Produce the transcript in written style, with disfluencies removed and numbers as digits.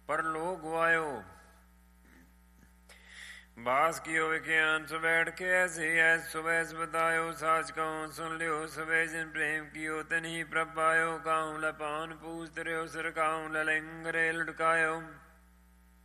परलोक गवायो। बास कियो विज्ञान सो बैठ के ऐसे ऐस सुबह बतायो। साच कहूँ सुन लियो सवे जिन प्रेम कियो तन ही प्रभ पायो। काहूँ ल पान पूज तरियो सिर काहूँ ल लिंग रे लटकायो।